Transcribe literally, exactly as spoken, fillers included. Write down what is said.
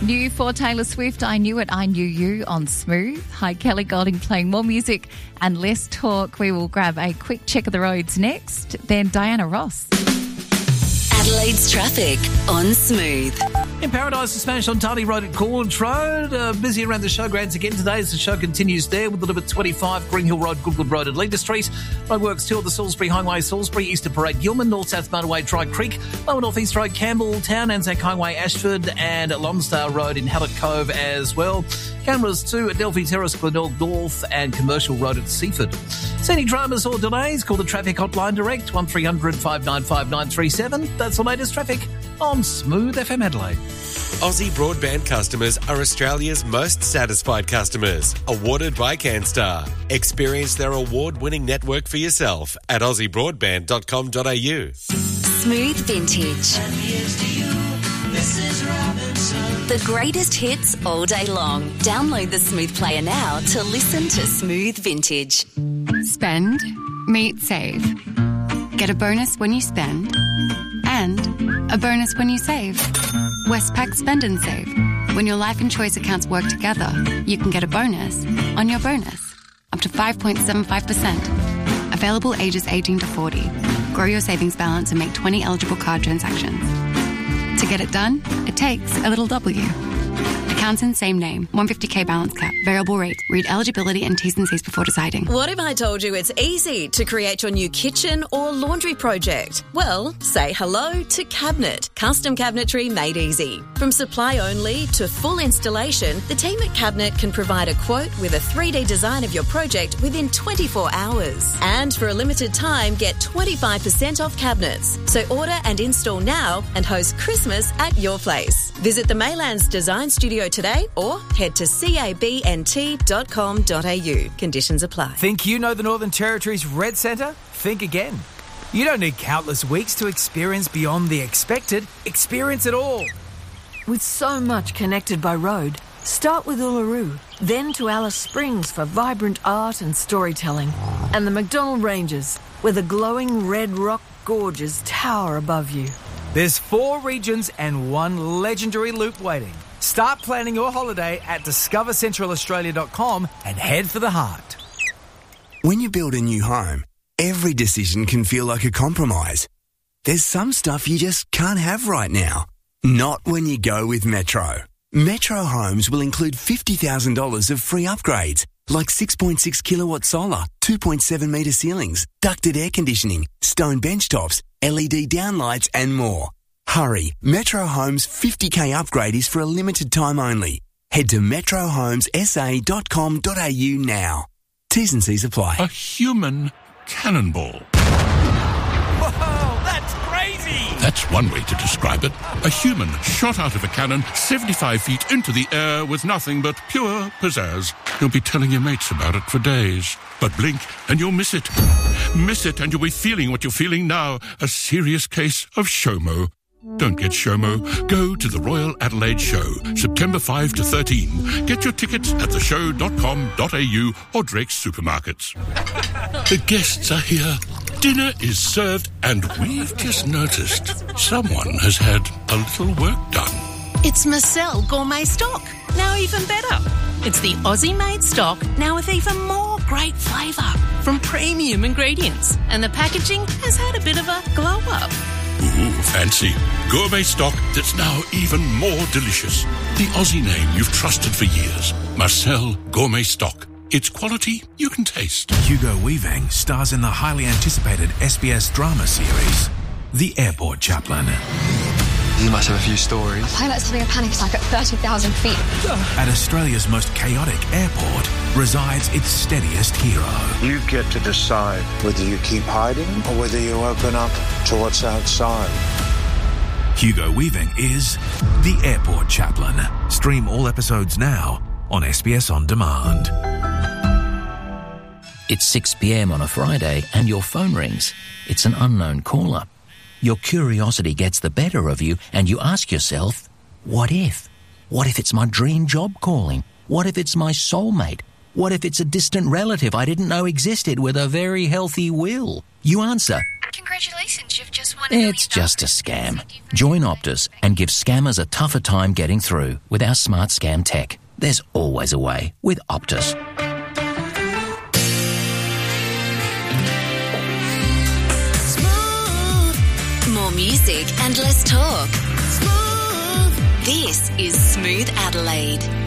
New for Taylor Swift, I Knew It, I Knew You on Smooth. Hi, Kelly Golding playing more music and less talk. We will grab a quick check of the roads next. Then Diana Ross. Adelaide's traffic on Smooth. In Paradise, the smash on Tardy Road at Coolidge Road. Uh, busy around the showgrounds again today as the show continues there with a little bit twenty-five, Green Hill Road, Goodwood Road at Leader Street. Roadworks two of the Salisbury Highway, Salisbury, Easter Parade, Gilman, North-South Motorway, Dry Creek, Lower North East Road, Campbelltown, Anzac Highway, Ashford, and Lonsdale Road in Hallett Cove as well. Cameras two at Delphi Terrace, Glenelg North, and Commercial Road at Seaford. See any dramas or delays? Call the traffic hotline direct, one three hundred, five nine five, nine three seven. That's the latest traffic on Smooth F M Adelaide. Aussie Broadband customers are Australia's most satisfied customers. Awarded by CanStar. Experience their award-winning network for yourself at aussie broadband dot com dot a u. Smooth Vintage. And here's to you, Missus Robinson. The greatest hits all day long. Download the Smooth Player now to listen to Smooth Vintage. Spend, meet, save. Get a bonus when you spend. And a bonus when you save. Westpac Spend and Save. When your life and choice accounts work together, you can get a bonus on your bonus. Up to five point seven five percent. Available ages eighteen to forty. Grow your savings balance and make twenty eligible card transactions. To get it done, it takes a little W. Accounts in same name. one hundred fifty thousand balance cap. Variable rate. Read eligibility and T's and C's before deciding. What if I told you it's easy to create your new kitchen or laundry project? Well, say hello to Cabinet. Custom cabinetry made easy. From supply only to full installation, the team at Cabinet can provide a quote with a three D design of your project within twenty-four hours. And for a limited time, get twenty-five percent off cabinets. So order and install now and host Christmas at your place. Visit the Maylands Design Studio today or head to cabnt dot com dot a u. Conditions apply. Think you know the Northern Territory's Red Centre? Think again. You don't need countless weeks to experience beyond the expected. Experience it all. With so much connected by road, start with Uluru, then to Alice Springs for vibrant art and storytelling, and the McDonnell Ranges, where the glowing red rock gorges tower above you. There's four regions and one legendary loop waiting. Start planning your holiday at discover central australia dot com and head for the heart. When you build a new home, every decision can feel like a compromise. There's some stuff you just can't have right now. Not when you go with Metro. Metro Homes will include fifty thousand dollars of free upgrades, like six point six kilowatt solar, two point seven metre ceilings, ducted air conditioning, stone benchtops, L E D downlights and more. Hurry, Metro Homes fifty K upgrade is for a limited time only. Head to metro homes s a dot com dot a u now. T's and C's apply. A human cannonball. Whoa, that's crazy! That's one way to describe it. A human shot out of a cannon seventy-five feet into the air with nothing but pure pizzazz. You'll be telling your mates about it for days. But blink and you'll miss it. Miss it and you'll be feeling what you're feeling now. A serious case of SHOMO. Don't get SHOMO. Go to the Royal Adelaide Show, September fifth to thirteenth. Get your tickets at the show dot com dot a u or Drake's supermarkets. The guests are here. Dinner is served and we've just noticed someone has had a little work done. It's Marcel Gourmet Stock. Now even better. It's the Aussie-made stock, now with even more great flavour from premium ingredients. And the packaging has had a bit of a glow-up. Ooh, fancy. Gourmet stock that's now even more delicious. The Aussie name you've trusted for years. Marcel Gourmet Stock. It's quality you can taste. Hugo Weaving stars in the highly anticipated S B S drama series, The Airport Chaplain. You must have a few stories. A pilot's having a panic attack at thirty thousand feet. At Australia's most chaotic airport resides its steadiest hero. You get to decide whether you keep hiding or whether you open up to what's outside. Hugo Weaving is The Airport Chaplain. Stream all episodes now on S B S On Demand. It's six p.m. on a Friday and your phone rings. It's an unknown caller. Your curiosity gets the better of you and you ask yourself, what if? What if it's my dream job calling? What if it's my soulmate? What if it's a distant relative I didn't know existed with a very healthy will? You answer, Congrats. Congratulations, you've just won. It's just a scam. Join Optus and give scammers a tougher time getting through with our smart scam tech. There's always a way with Optus. More music and less talk. Smooth. This is Smooth Adelaide.